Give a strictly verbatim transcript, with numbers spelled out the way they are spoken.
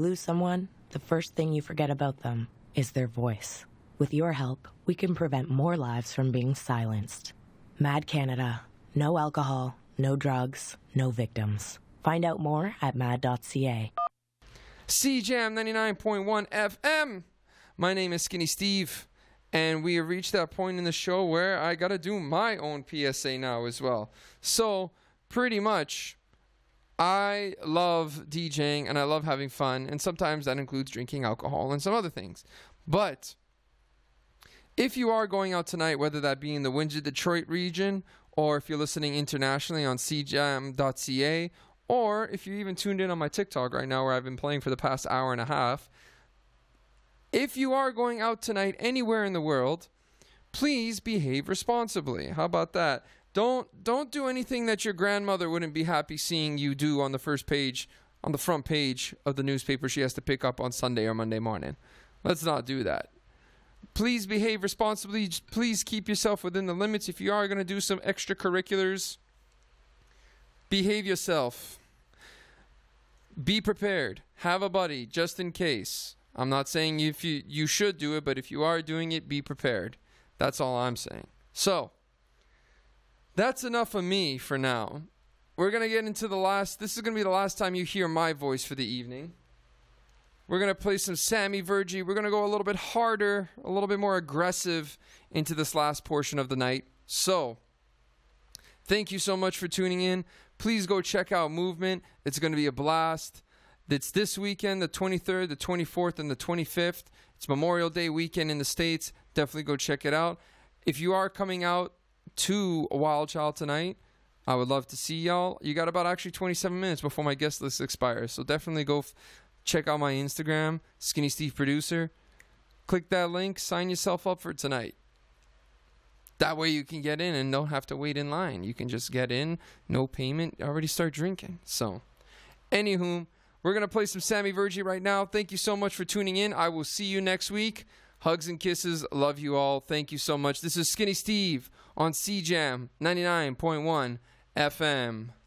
lose someone, the first thing you forget about them is their voice. With your help, we can prevent more lives from being silenced. Mad Canada. No alcohol, no drugs, no victims. Find out more at mad dot c a. C Jam ninety-nine point one F M. My name is Skinny Steve, and we have reached that point in the show where I got to do my own P S A now as well. So, pretty much, I love DJing and I love having fun, and sometimes that includes drinking alcohol and some other things. But if you are going out tonight, whether that be in the Windsor, Detroit region, or if you're listening internationally on c jam dot c a, or if you're even tuned in on my TikTok right now where I've been playing for the past hour and a half, if you are going out tonight anywhere in the world, please behave responsibly. How about that? Don't don't do anything that your grandmother wouldn't be happy seeing you do on the first page, on the front page of the newspaper she has to pick up on Sunday or Monday morning. Let's not do that. Please behave responsibly. Please keep yourself within the limits. If you are going to do some extracurriculars, behave yourself. Be prepared. Have a buddy just in case. I'm not saying if you, you should do it, but if you are doing it, be prepared. That's all I'm saying. So, that's enough of me for now. We're going to get into the last, this is going to be the last time you hear my voice for the evening. We're going to play some Sammy Virgie. We're going to go a little bit harder, a little bit more aggressive into this last portion of the night. So, thank you so much for tuning in. Please go check out Movement. It's going to be a blast. It's this weekend, the twenty-third, the twenty-fourth, and the twenty-fifth. It's Memorial Day weekend in the States. Definitely go check it out. If you are coming out to a Wild Child tonight, I would love to see y'all. You got about actually twenty-seven minutes before my guest list expires. So definitely go f- check out my Instagram, Skinny Steve Producer. Click that link. Sign yourself up for tonight. That way you can get in and don't have to wait in line. You can just get in, no payment, already start drinking. So, anywho, we're going to play some Sammy Virgie right now. Thank you so much for tuning in. I will see you next week. Hugs and kisses. Love you all. Thank you so much. This is Skinny Steve on C Jam ninety-nine point one F M.